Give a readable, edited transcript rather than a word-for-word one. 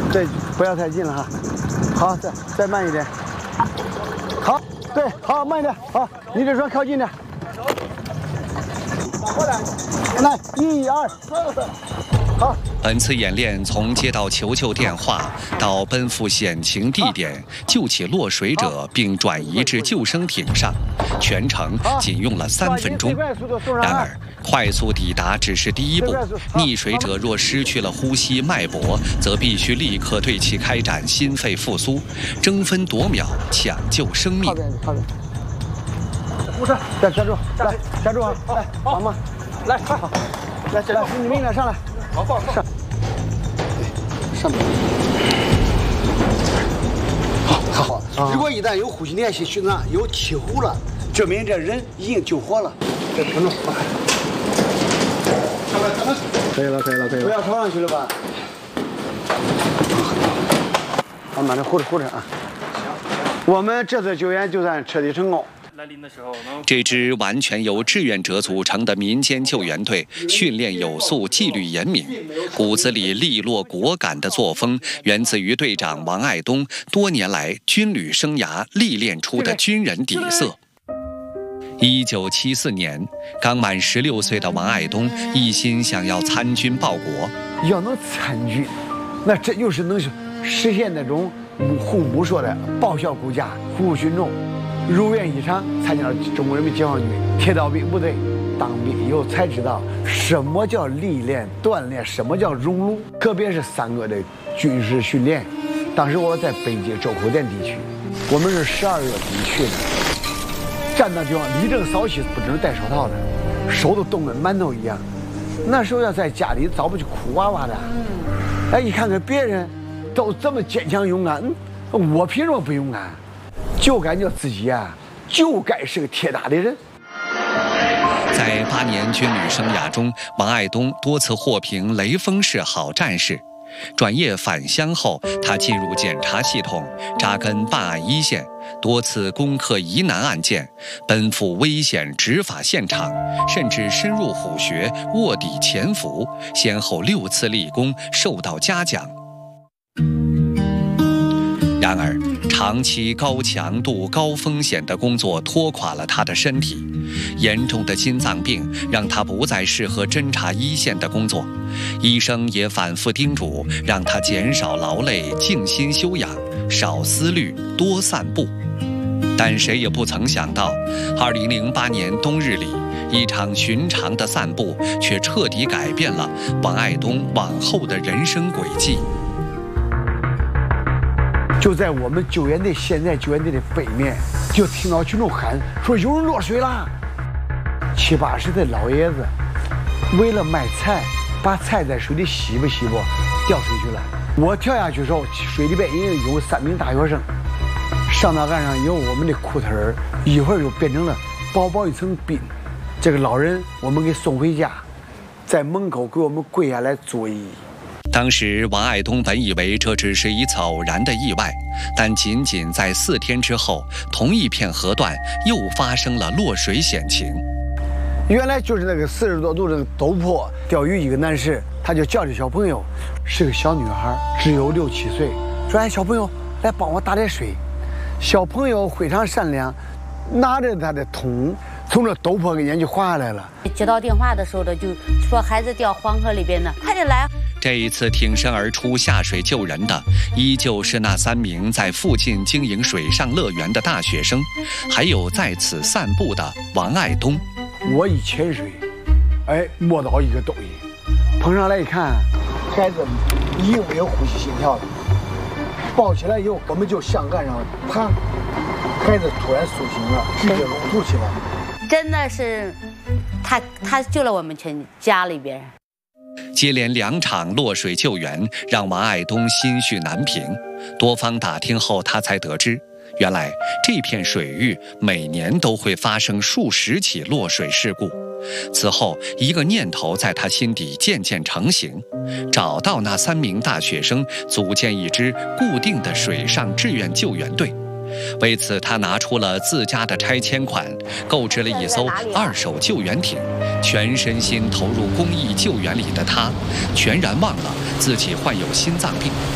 对，不要太近了哈。好，再慢一点。好，对，好，慢一点。好，你这双靠近点。过来，来，1、2、3。好。 本次演练从接到求救电话到奔赴险情地点、救起落水者并转移至救生艇上，全程仅用了3分钟。然而，快速抵达只是第一步，溺水者若失去了呼吸脉搏，则必须立刻对其开展心肺复苏，争分夺秒抢救生命。 护士，站住，来，站住啊！来，好吗？来，好，来，你们俩上来。好，上。上面。好。如果一旦有呼吸连续循环，有气呼了，证明这人已经救活了。这撑住，可以了。不要冲上去了吧？好，慢点护着啊。我们这次救援就算彻底成功。 这支完全由志愿者组成的民间救援队，训练有素，纪律严明，骨子里利落果敢的作风，源自于队长王爱东多年来军旅生涯历练出的军人底色。1974年，刚满16岁的王爱东一心想要参军报国。 要能参军，那这就是能实现那种胡母说的报效国家、服务群众。如愿以偿，参加了中国人民解放军铁道兵部队。当兵以后才知道什么叫历练锻炼，什么叫熔炉。特别是3个的军事训练，当时我在北京周口店地区，我们是12月底去的，站到地方立正扫气，不只是戴手套的，手都冻跟馒头一样。那时候要在家里早不就哭哇哇的。哎，一看看别人都这么坚强勇敢，我凭什么不勇敢？就感觉自己啊，就该是个铁打的人。 在8年军旅生涯中，王爱东多次获评雷锋式好战士。转业返乡后，他进入检察系统，扎根办案一线，多次攻克疑难案件，奔赴危险执法现场，甚至深入虎穴，卧底潜伏，先后6次立功，受到嘉奖。然而，长期高强度、高风险的工作拖垮了他的身体，严重的心脏病让他不再适合侦察一线的工作，医生也反复叮嘱让他减少劳累、静心修养、少思虑、多散步。但谁也不曾想到，2008年冬日里，一场寻常的散步却彻底改变了王爱东往后的人生轨迹。 就在我们救援队现在救援队的北面，就听到群众喊说有人落水了。70、80的老爷子为了卖菜，把菜在水里洗吧，掉水去了。我跳下去的时候，水里边已经有3名大学生。上到岸上以后，我们的裤腿儿一会儿就变成了薄薄一层冰。这个老人我们给送回家，在门口给我们跪下来作揖。 当时王爱东本以为这只是一次偶然的意外，但仅仅在4天之后，同一片河段又发生了落水险情。 原来就是那个40多度这个陡坡钓鱼，一个男士他就叫这小朋友，是个小女孩，只有6、7岁，说：“哎，小朋友，来帮我打点水。”小朋友非常善良，拿着他的桶从这陡坡跟前就滑下来了。 接到电话的时候呢，就说孩子掉黄河里边呢，快点来。 这一次挺身而出下水救人的，依旧是那3名在附近经营水上乐园的大学生，还有在此散步的王爱东。 我一潜水，哎，摸到一个东西，捧上来一看，孩子已经没有呼吸心跳了。抱起来以后，我们就向岸上爬，孩子突然苏醒了，直接拢吐起来。 真的是，他救了我们全家里边。 接连2场落水救援让王爱东心绪难平，多方打听后，他才得知，原来这片水域每年都会发生数十起落水事故。此后，一个念头在他心底渐渐成型，找到那3名大学生，组建一支固定的水上志愿救援队。为此，他拿出了自家的拆迁款，购置了一艘2手救援艇，全身心投入公益救援里的他，全然忘了自己患有心脏病。